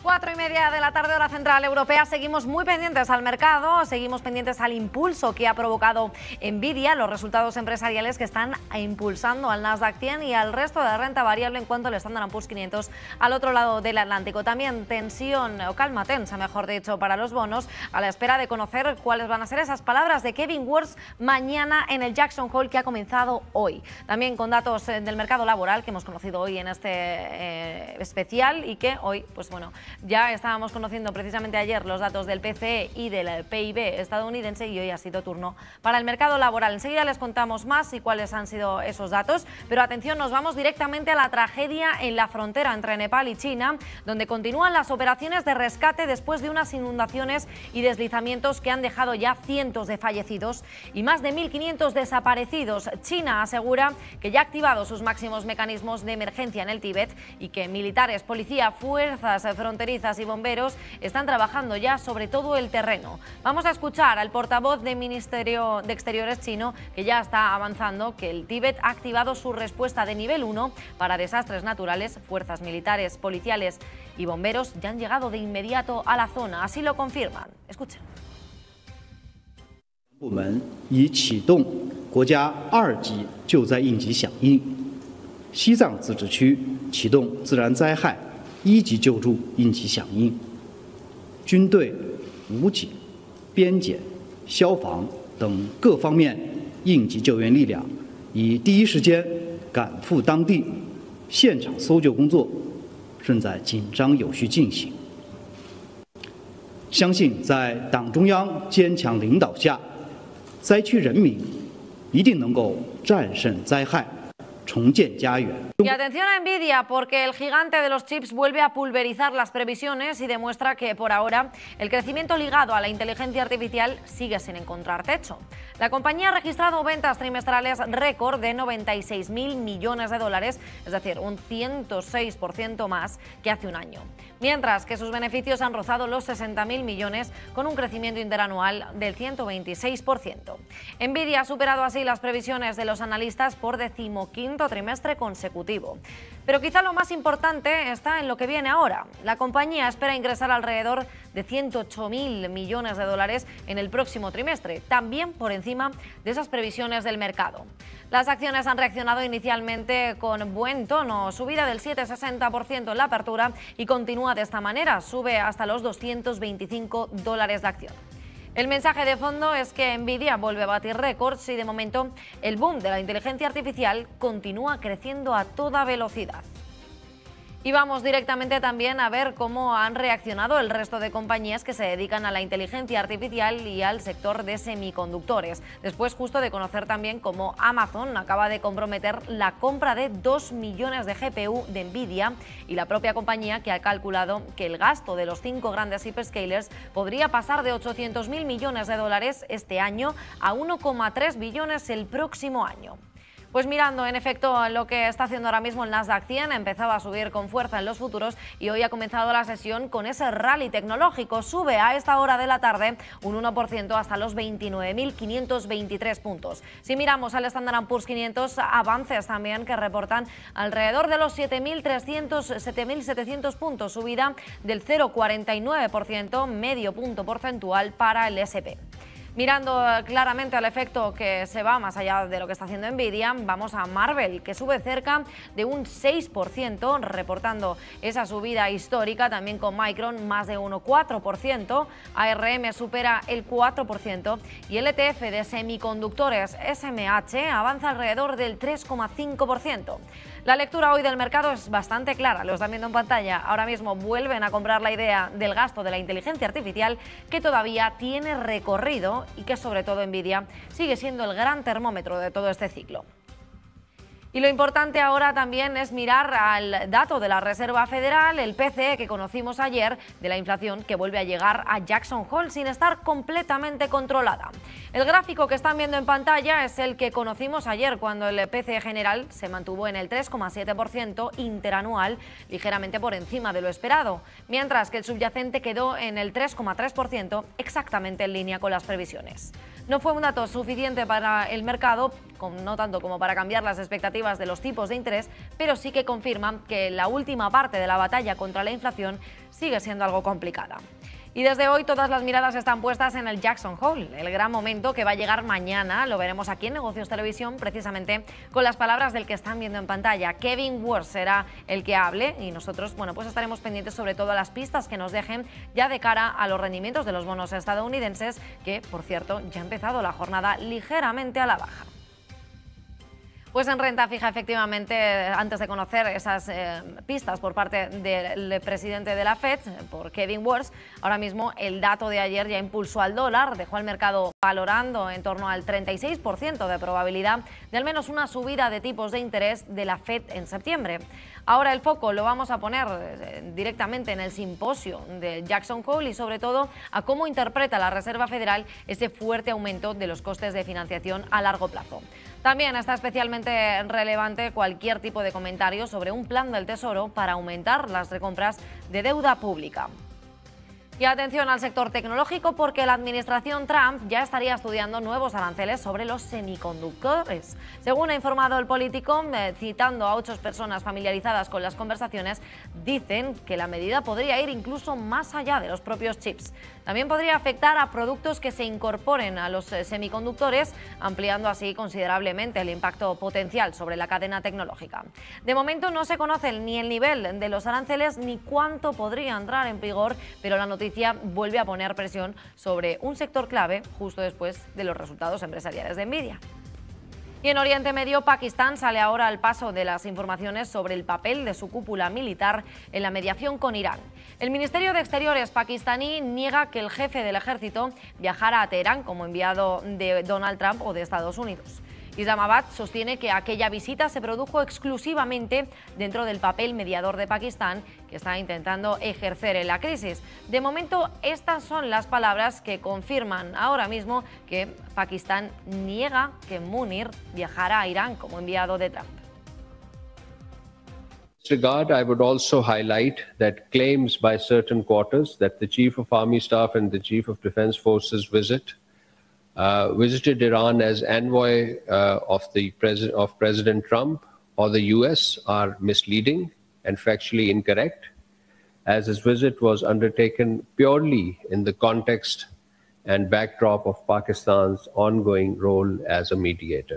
4:30 de la tarde, hora central europea. Seguimos muy pendientes al mercado, seguimos pendientes al impulso que ha provocado Nvidia, los resultados empresariales que están impulsando al Nasdaq 100 y al resto de la renta variable en cuanto al Standard & Poor's 500 al otro lado del Atlántico. También tensión, o calma tensa, mejor dicho, para los bonos, a la espera de conocer cuáles van a ser esas palabras de Kevin Warsh mañana en el Jackson Hole, que ha comenzado hoy. También con datos del mercado laboral que hemos conocido hoy en este especial y que hoy, pues bueno, ya estábamos conociendo precisamente ayer los datos del PCE y del PIB estadounidense y hoy ha sido turno para el mercado laboral. Enseguida les contamos más y cuáles han sido esos datos, pero atención, nos vamos directamente a la tragedia en la frontera entre Nepal y China, donde continúan las operaciones de rescate después de unas inundaciones y deslizamientos que han dejado ya cientos de fallecidos y más de 1.500 desaparecidos. China asegura que ya ha activado sus máximos mecanismos de emergencia en el Tíbet y que militares, policía, fuerzas fronterizas y bomberos están trabajando ya sobre todo el terreno. Vamos a escuchar al portavoz del Ministerio de Exteriores chino, que ya está avanzando que el Tíbet ha activado su respuesta de nivel 1 para desastres naturales. Fuerzas militares, policiales y bomberos ya han llegado de inmediato a la zona, así lo confirman. Escuchen. 部门已启动国家2级救灾应急响应，西藏自治区启动自然灾害1级救助应急响应，军队、武警、边检、消防等各方面应急救援力量已第一时间赶赴当地，现场搜救工作正在紧张有序进行。相信在党中央坚强领导下，灾区人民一定能够战胜灾害，重建家园。 Y atención a Nvidia, porque el gigante de los chips vuelve a pulverizar las previsiones y demuestra que por ahora el crecimiento ligado a la inteligencia artificial sigue sin encontrar techo. La compañía ha registrado ventas trimestrales récord de 96.000 millones de dólares, es decir, un 106% más que hace un año, mientras que sus beneficios han rozado los 60.000 millones con un crecimiento interanual del 126%. Nvidia ha superado así las previsiones de los analistas por 15º trimestre consecutivo. Pero quizá lo más importante está en lo que viene ahora. La compañía espera ingresar alrededor de 108.000 millones de dólares en el próximo trimestre, también por encima de esas previsiones del mercado. Las acciones han reaccionado inicialmente con buen tono, subida del 7,60% en la apertura y continúa de esta manera, sube hasta los $225 la acción. El mensaje de fondo es que Nvidia vuelve a batir récords y de momento el boom de la inteligencia artificial continúa creciendo a toda velocidad. Y vamos directamente también a ver cómo han reaccionado el resto de compañías que se dedican a la inteligencia artificial y al sector de semiconductores. Después justo de conocer también cómo Amazon acaba de comprometer la compra de 2 millones de GPU de Nvidia y la propia compañía que ha calculado que el gasto de los 5 grandes hyperscalers podría pasar de 800.000 millones de dólares este año a 1,3 billones el próximo año. Pues mirando en efecto lo que está haciendo ahora mismo el Nasdaq 100, empezaba a subir con fuerza en los futuros y hoy ha comenzado la sesión con ese rally tecnológico. Sube a esta hora de la tarde un 1% hasta los 29.523 puntos. Si miramos al Standard & Poor's 500, avances también que reportan alrededor de los 7.700 puntos, subida del 0,49%, medio punto porcentual para el S&P. Mirando claramente al efecto que se va más allá de lo que está haciendo Nvidia, vamos a Marvell, que sube cerca de un 6%, reportando esa subida histórica, también con Micron más de 1,4%, ARM supera el 4% y el ETF de semiconductores SMH avanza alrededor del 3,5%. La lectura hoy del mercado es bastante clara, lo están viendo en pantalla. Ahora mismo vuelven a comprar la idea del gasto de la inteligencia artificial, que todavía tiene recorrido y que sobre todo Nvidia sigue siendo el gran termómetro de todo este ciclo. Y lo importante ahora también es mirar al dato de la Reserva Federal, el PCE que conocimos ayer, de la inflación que vuelve a llegar a Jackson Hole sin estar completamente controlada. El gráfico que están viendo en pantalla es el que conocimos ayer, cuando el PCE general se mantuvo en el 3,7% interanual, ligeramente por encima de lo esperado, mientras que el subyacente quedó en el 3,3%, exactamente en línea con las previsiones. No fue un dato suficiente para el mercado, no tanto como para cambiar las expectativas de los tipos de interés, pero sí que confirman que la última parte de la batalla contra la inflación sigue siendo algo complicada. Y desde hoy todas las miradas están puestas en el Jackson Hole, el gran momento que va a llegar mañana. Lo veremos aquí en Negocios Televisión, precisamente con las palabras del que están viendo en pantalla. Kevin Warsh será el que hable y nosotros, pues estaremos pendientes sobre todo a las pistas que nos dejen ya de cara a los rendimientos de los bonos estadounidenses, que, por cierto, ya ha empezado la jornada ligeramente a la baja. Pues en renta fija, efectivamente, antes de conocer esas pistas por parte del presidente de la Fed, por Kevin Warsh, ahora mismo el dato de ayer ya impulsó al dólar, dejó al mercado valorando en torno al 36% de probabilidad de al menos una subida de tipos de interés de la Fed en septiembre. Ahora el foco lo vamos a poner directamente en el simposio de Jackson Hole y sobre todo a cómo interpreta la Reserva Federal ese fuerte aumento de los costes de financiación a largo plazo. También está especialmente relevante cualquier tipo de comentario sobre un plan del Tesoro para aumentar las recompras de deuda pública. Y atención al sector tecnológico porque la administración Trump ya estaría estudiando nuevos aranceles sobre los semiconductores. Según ha informado el Político, citando a 8 personas familiarizadas con las conversaciones, dicen que la medida podría ir incluso más allá de los propios chips. También podría afectar a productos que se incorporen a los semiconductores, ampliando así considerablemente el impacto potencial sobre la cadena tecnológica. De momento no se conoce ni el nivel de los aranceles ni cuánto podría entrar en vigor, pero la noticia vuelve a poner presión sobre un sector clave justo después de los resultados empresariales de Nvidia. Y en Oriente Medio, Pakistán sale ahora al paso de las informaciones sobre el papel de su cúpula militar en la mediación con Irán. El Ministerio de Exteriores pakistaní niega que el jefe del ejército viajara a Teherán como enviado de Donald Trump o de Estados Unidos. Islamabad sostiene que aquella visita se produjo exclusivamente dentro del papel mediador de Pakistán que está intentando ejercer en la crisis. De momento, estas son las palabras que confirman ahora mismo que Pakistán niega que Munir viajara a Irán como enviado de Trump. In this regard, I would also highlight that claims by certain quarters that the Chief of Army Staff and the Chief of Defense Forces visited Iran as envoy of President Trump or the US are misleading and factually incorrect, as his visit was undertaken purely in the context and backdrop of Pakistan's ongoing role as a mediator.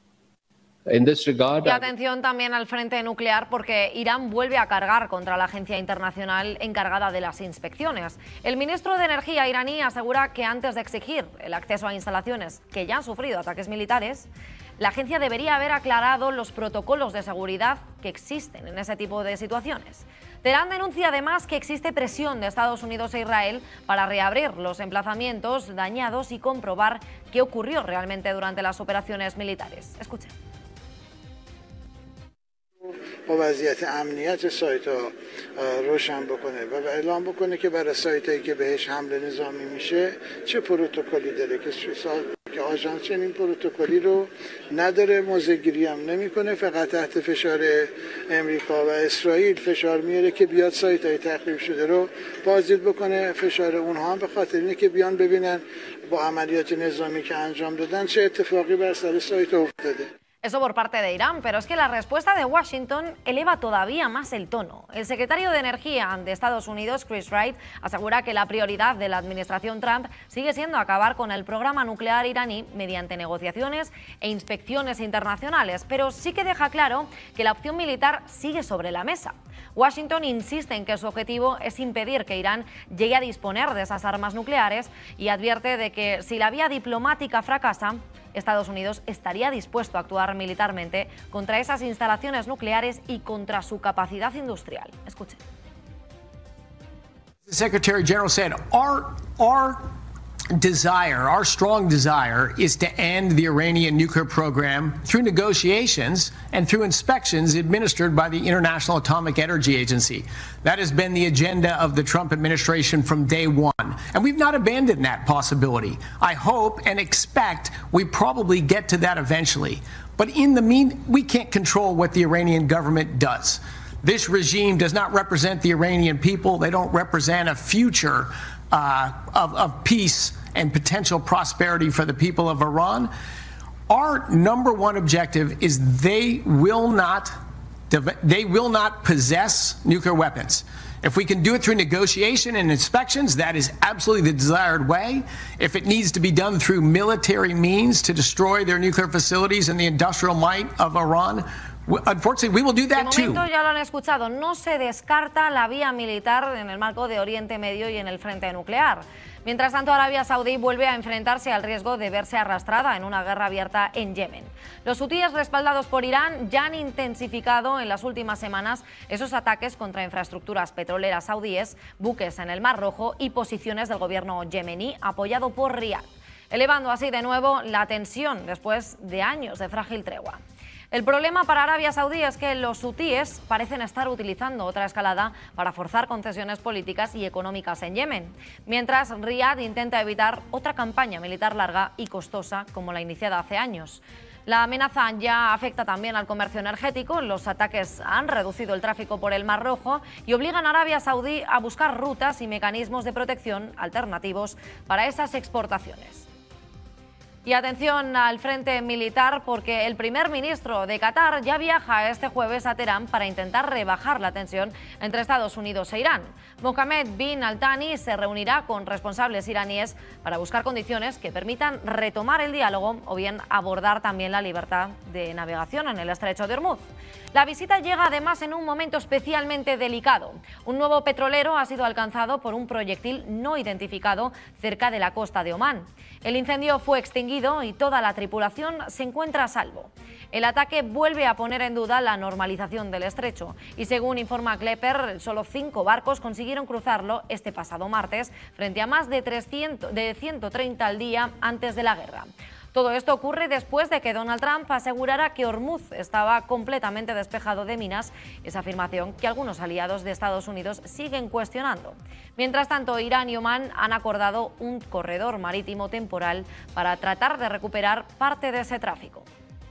In this regard, y atención también al frente nuclear porque Irán vuelve a cargar contra la agencia internacional encargada de las inspecciones. El ministro de Energía iraní asegura que antes de exigir el acceso a instalaciones que ya han sufrido ataques militares, la agencia debería haber aclarado los protocolos de seguridad que existen en ese tipo de situaciones. Teherán denuncia además que existe presión de Estados Unidos e Israel para reabrir los emplazamientos dañados y comprobar qué ocurrió realmente durante las operaciones militares. Escuchen. با وضعیت امنیت سایت‌ها روشن بکنه و اعلام بکنه که برای سایتایی که بهش حمله نظامی میشه چه پروتکلی داره که آژانس چنین پروتکلی رو نداره، موضع‌گیری هم نمی‌کنه، فقط تحت فشار امریکا و اسرائیل فشار میاره که بیاد سایت‌های تخریب شده رو بازدید بکنه. فشار اونها هم به خاطر اینه که بیان ببینن با عملیات نظامی که انجام دادن چه اتفاقی بر سر سایت افتاده. Eso por parte de Irán, pero es que la respuesta de Washington eleva todavía más el tono. El secretario de Energía de Estados Unidos, Chris Wright, asegura que la prioridad de la administración Trump sigue siendo acabar con el programa nuclear iraní mediante negociaciones e inspecciones internacionales, pero sí que deja claro que la opción militar sigue sobre la mesa. Washington insiste en que su objetivo es impedir que Irán llegue a disponer de esas armas nucleares y advierte de que si la vía diplomática fracasa, Estados Unidos estaría dispuesto a actuar militarmente contra esas instalaciones nucleares y contra su capacidad industrial. Escuchen. The Secretary General said, our desire, our strong desire, is to end the Iranian nuclear program through negotiations and through inspections administered by the International Atomic Energy Agency. That has been the agenda of the Trump administration from day one. And we've not abandoned that possibility. I hope and expect we probably get to that eventually. But in the meantime, we can't control what the Iranian government does. This regime does not represent the Iranian people. They don't represent a future of peace and potential prosperity for the people of Iran. Our number one objective is they will not possess nuclear weapons. If we can do it through negotiation and inspections, that is absolutely the desired way. If it needs to be done through military means to destroy their nuclear facilities and the industrial might of Iran, unfortunately, we will do that too. De momento ya lo han escuchado, no se descarta la vía militar en el marco de Oriente Medio y en el frente nuclear. Mientras tanto, Arabia Saudí vuelve a enfrentarse al riesgo de verse arrastrada en una guerra abierta en Yemen. Los hutíes, respaldados por Irán, ya han intensificado en las últimas semanas esos ataques contra infraestructuras petroleras saudíes, buques en el Mar Rojo y posiciones del gobierno yemení apoyado por Riad, elevando así de nuevo la tensión después de años de frágil tregua. El problema para Arabia Saudí es que los hutíes parecen estar utilizando otra escalada para forzar concesiones políticas y económicas en Yemen, mientras Riad intenta evitar otra campaña militar larga y costosa como la iniciada hace años. La amenaza ya afecta también al comercio energético. Los ataques han reducido el tráfico por el Mar Rojo y obligan a Arabia Saudí a buscar rutas y mecanismos de protección alternativos para esas exportaciones. Y atención al frente militar, porque el primer ministro de Qatar ya viaja este jueves a Teherán para intentar rebajar la tensión entre Estados Unidos e Irán. Mohammed bin Al Thani se reunirá con responsables iraníes para buscar condiciones que permitan retomar el diálogo o bien abordar también la libertad de navegación en el estrecho de Hormuz. La visita llega además en un momento especialmente delicado. Un nuevo petrolero ha sido alcanzado por un proyectil no identificado cerca de la costa de Omán. El incendio fue extinguido y toda la tripulación se encuentra a salvo. El ataque vuelve a poner en duda la normalización del estrecho y, según informa Klepper, solo 5 barcos consiguieron cruzarlo este pasado martes frente a más de 130 al día antes de la guerra. Todo esto ocurre después de que Donald Trump asegurara que Hormuz estaba completamente despejado de minas, esa afirmación que algunos aliados de Estados Unidos siguen cuestionando. Mientras tanto, Irán y Omán han acordado un corredor marítimo temporal para tratar de recuperar parte de ese tráfico.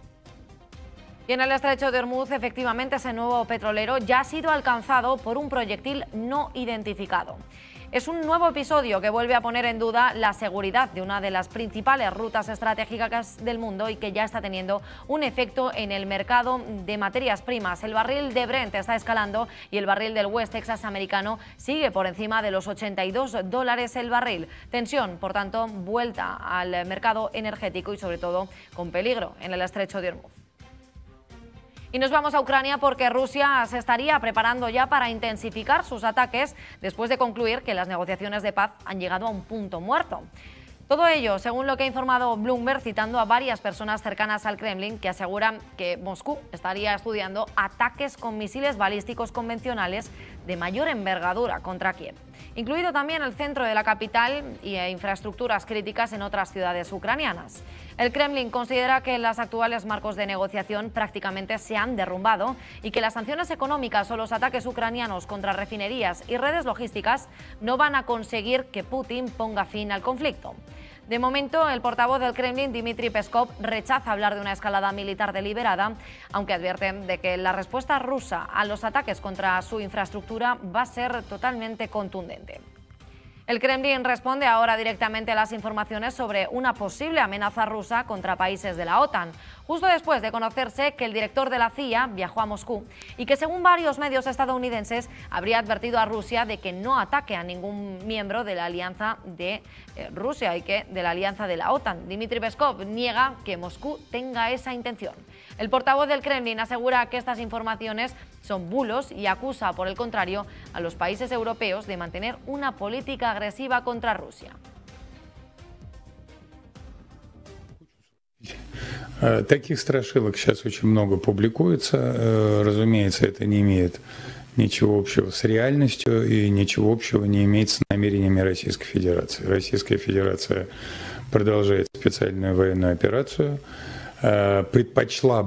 Y en el estrecho de Hormuz, efectivamente, ese nuevo petrolero ya ha sido alcanzado por un proyectil no identificado. Es un nuevo episodio que vuelve a poner en duda la seguridad de una de las principales rutas estratégicas del mundo y que ya está teniendo un efecto en el mercado de materias primas. El barril de Brent está escalando y el barril del West Texas americano sigue por encima de los $82 el barril. Tensión, por tanto, vuelta al mercado energético y sobre todo con peligro en el estrecho de Hormuz. Y nos vamos a Ucrania porque Rusia se estaría preparando ya para intensificar sus ataques después de concluir que las negociaciones de paz han llegado a un punto muerto. Todo ello, según lo que ha informado Bloomberg, citando a varias personas cercanas al Kremlin que aseguran que Moscú estaría estudiando ataques con misiles balísticos convencionales de mayor envergadura contra Kiev, incluido también el centro de la capital y infraestructuras críticas en otras ciudades ucranianas. El Kremlin considera que los actuales marcos de negociación prácticamente se han derrumbado y que las sanciones económicas o los ataques ucranianos contra refinerías y redes logísticas no van a conseguir que Putin ponga fin al conflicto. De momento, el portavoz del Kremlin, Dmitry Peskov, rechaza hablar de una escalada militar deliberada, aunque advierten de que la respuesta rusa a los ataques contra su infraestructura va a ser totalmente contundente. El Kremlin responde ahora directamente a las informaciones sobre una posible amenaza rusa contra países de la OTAN, justo después de conocerse que el director de la CIA viajó a Moscú y que, según varios medios estadounidenses, habría advertido a Rusia de que no ataque a ningún miembro de la alianza de Rusia y que de la alianza de la OTAN. Dmitry Peskov niega que Moscú tenga esa intención. El portavoz del Kremlin asegura que estas informaciones son bulos y acusa, por el contrario, a los países europeos de mantener una política agresiva contra Rusia. Таких страшилок сейчас очень много публикуется. Разумеется, это не имеет ничего общего с реальностью и ничего общего не имеет с намерениями Российской Федерации. Российская Федерация продолжает специальную военную операцию, предпочла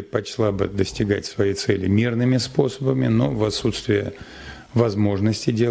бы достигать своей цели мирными способами, но в отсутствие возможности делать